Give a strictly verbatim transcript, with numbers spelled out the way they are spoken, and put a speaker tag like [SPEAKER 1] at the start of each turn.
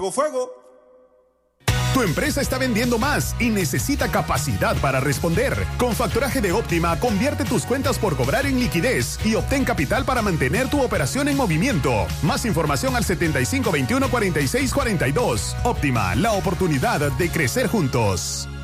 [SPEAKER 1] fuego, fuego.
[SPEAKER 2] Tu empresa está vendiendo más y necesita capacidad para responder. Con Factoraje de Óptima, convierte tus cuentas por cobrar en liquidez y obtén capital para mantener tu operación en movimiento. Más información al setenta y cinco veintiuno cuarenta y seis cuarenta y dos. Óptima, la oportunidad de crecer juntos.